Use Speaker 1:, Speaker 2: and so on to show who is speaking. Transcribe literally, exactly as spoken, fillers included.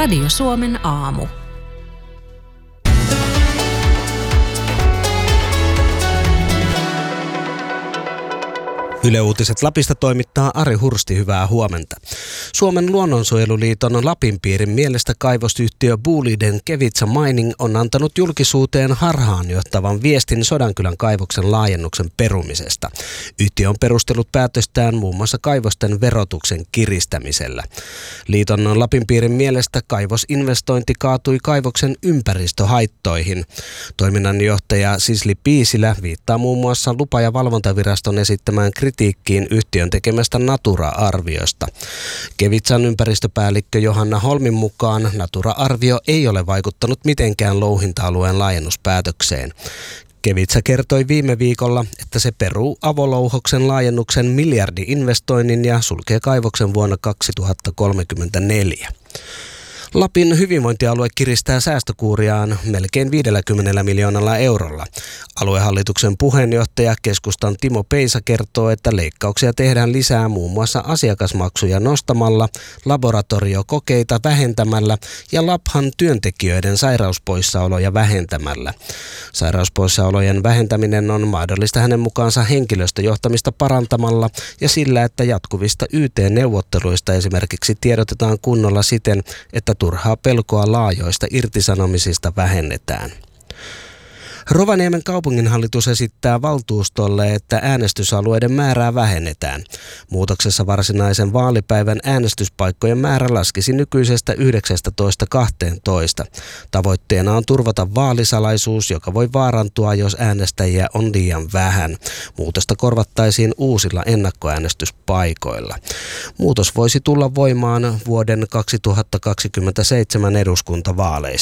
Speaker 1: Radio Suomen aamu.
Speaker 2: Yle Uutiset Lapista toimittaa Ari Hursti, hyvää huomenta. Suomen luonnonsuojeluliiton Lapinpiirin mielestä kaivosyhtiö Boliden Kevitsa Mining on antanut julkisuuteen harhaanjohtavan viestin Sodankylän kaivoksen laajennuksen perumisesta. Yhtiö on perustellut päätöstään muun muassa kaivosten verotuksen kiristämisellä. Liiton Lapinpiirin mielestä kaivosinvestointi kaatui kaivoksen ympäristöhaittoihin. Toiminnanjohtaja Sisli Piisilä viittaa muun muassa lupa- ja valvontaviraston esittämään kritiikkiin kritiikkiin yhtiön tekemästä Natura-arviosta. Kevitsan ympäristöpäällikkö Johanna Holmin mukaan Natura-arvio ei ole vaikuttanut mitenkään louhinta-alueen laajennuspäätökseen. Kevitsa kertoi viime viikolla, että se peruu avolouhoksen laajennuksen miljardi-investoinnin ja sulkee kaivoksen vuonna kaksituhattakolmekymmentäneljä. Lapin hyvinvointialue kiristää säästökuuriaan melkein viidelläkymmenellä miljoonalla eurolla. Aluehallituksen puheenjohtaja keskustan Timo Peisa kertoo, että leikkauksia tehdään lisää muun muassa asiakasmaksuja nostamalla, laboratoriokokeita vähentämällä ja Laphan työntekijöiden sairauspoissaoloja vähentämällä. Sairauspoissaolojen vähentäminen on mahdollista hänen mukaansa henkilöstöjohtamista parantamalla ja sillä, että jatkuvista Y T-neuvotteluista esimerkiksi tiedotetaan kunnolla siten, että turhaa pelkoa laajoista irtisanomisista vähennetään. Rovaniemen kaupunginhallitus esittää valtuustolle, että äänestysalueiden määrää vähennetään. Muutoksessa varsinaisen vaalipäivän äänestyspaikkojen määrä laskisi nykyisestä yhdeksästätoista kahteentoista. Tavoitteena on turvata vaalisalaisuus, joka voi vaarantua, jos äänestäjiä on liian vähän. Muutosta korvattaisiin uusilla ennakkoäänestyspaikoilla. Muutos voisi tulla voimaan vuoden kaksituhattakaksikymmentäseitsemän eduskuntavaaleissa.